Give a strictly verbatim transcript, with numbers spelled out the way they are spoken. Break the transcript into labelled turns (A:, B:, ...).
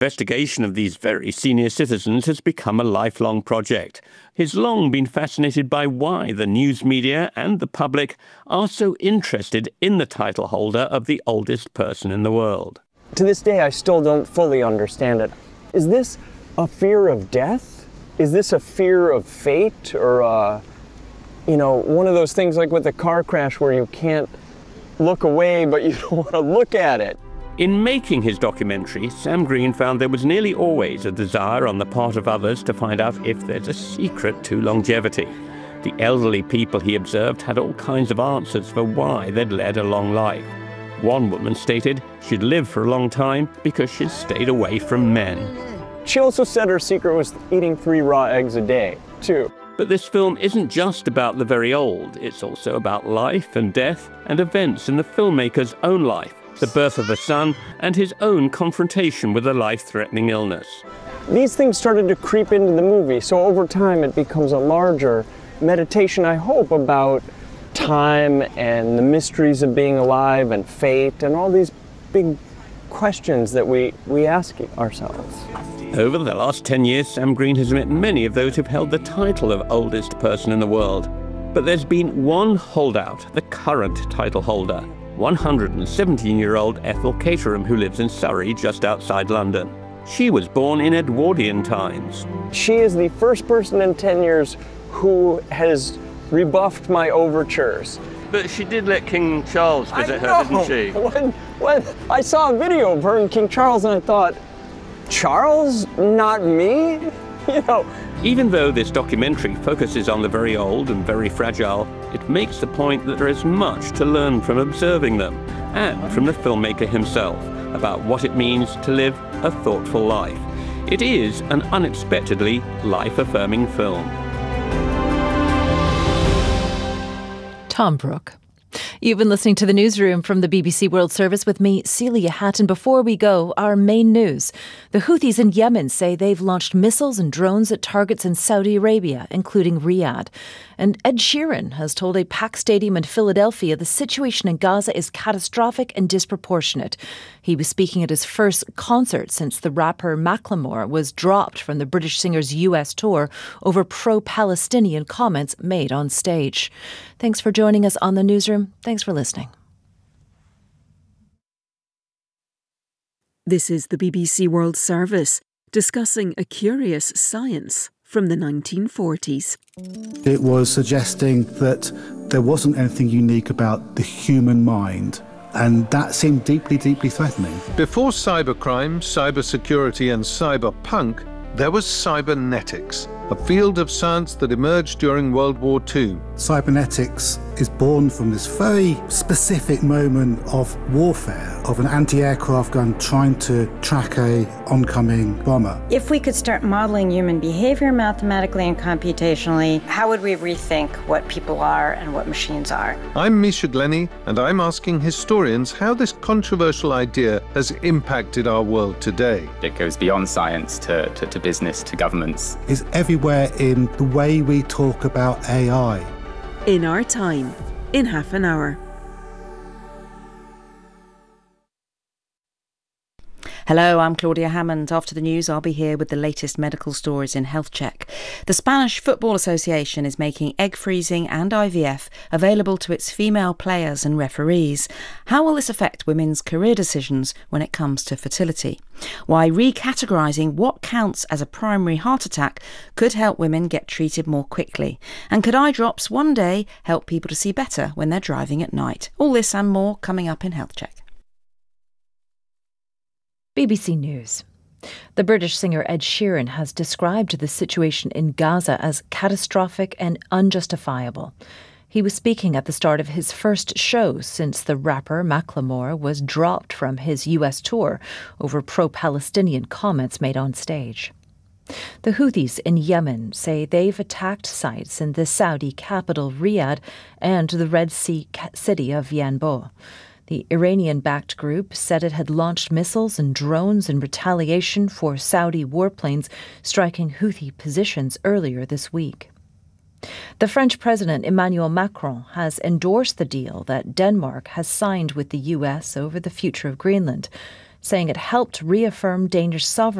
A: Investigation of these very senior citizens has become a lifelong project. He's long been fascinated by why the news media and the public are so interested in the title holder of the oldest person in the world.
B: To this day, I still don't fully understand it. Is this a fear of death? Is this a fear of fate? Or, uh, you know, one of those things like with a car crash where you can't look away, but you don't want to look at it?
A: In making his documentary, Sam Green found there was nearly always a desire on the part of others to find out if there's a secret to longevity. The elderly people he observed had all kinds of answers for why they'd led a long life. One woman stated she'd lived for a long time because she'd stayed away from men.
B: She also said her secret was eating three raw eggs a day, too.
A: But this film isn't just about the very old. It's also about life and death and events in the filmmaker's own life, the birth of a son, and his own confrontation with a life-threatening illness.
B: These things started to creep into the movie, so over time it becomes a larger meditation, I hope, about time and the mysteries of being alive and fate and all these big questions that we, we ask ourselves.
A: Over the last ten years, Sam Green has met many of those who've held the title of oldest person in the world. But there's been one holdout, the current title holder, one hundred seventeen-year-old Ethel Caterham, who lives in Surrey, just outside London. She was born in Edwardian times.
B: She is the first person in ten years who has rebuffed my overtures.
A: But she did let King Charles visit her, didn't she?
B: When, when I saw a video of her and King Charles, and I thought, Charles, not me? You know.
A: Even though this documentary focuses on the very old and very fragile, it makes the point that there is much to learn from observing them, and from the filmmaker himself, about what it means to live a thoughtful life. It is an unexpectedly life-affirming film.
C: Tom Brooke. You've been listening to The Newsroom from the B B C World Service with me, Celia Hatton. Before we go, our main news. The Houthis in Yemen say they've launched missiles and drones at targets in Saudi Arabia, including Riyadh. And Ed Sheeran has told a packed stadium in Philadelphia the situation in Gaza is catastrophic and disproportionate. He was speaking at his first concert since the rapper Macklemore was dropped from the British singer's U S tour over pro-Palestinian comments made on stage. Thanks for joining us on The Newsroom. Thanks for listening.
D: This is the B B C World Service, discussing a curious science from the nineteen forties.
E: It was suggesting that there wasn't anything unique about the human mind, and that seemed deeply, deeply threatening.
F: Before cybercrime, cybersecurity and cyberpunk, there was cybernetics, a field of science that emerged during World War Two.
E: Cybernetics is born from this very specific moment of warfare, of an anti-aircraft gun trying to track a oncoming bomber.
G: If we could start modeling human behavior mathematically and computationally, how would we rethink what people are and what machines are?
F: I'm Misha Glenny, and I'm asking historians how this controversial idea has impacted our world today.
H: It goes beyond science to, to, to business, to governments.
E: It's everywhere in the way we talk about A I.
D: In Our Time, in half an hour.
I: Hello, I'm Claudia Hammond. After the news, I'll be here with the latest medical stories in Health Check. The Spanish Football Association is making egg freezing and I V F available to its female players and referees. How will this affect women's career decisions when it comes to fertility? Why recategorising what counts as a primary heart attack could help women get treated more quickly. And could eye drops one day help people to see better when they're driving at night? All this and more coming up in Health Check.
C: B B C News. The British singer Ed Sheeran has described the situation in Gaza as catastrophic and unjustifiable. He was speaking at the start of his first show since the rapper Macklemore was dropped from his U S tour over pro-Palestinian comments made on stage. The Houthis in Yemen say they've attacked sites in the Saudi capital Riyadh and the Red Sea city of Yanbu. The Iranian-backed group said it had launched missiles and drones in retaliation for Saudi warplanes striking Houthi positions earlier this week. The French President Emmanuel Macron has endorsed the deal that Denmark has signed with the U S over the future of Greenland. saying it helped reaffirm Danish sovereignty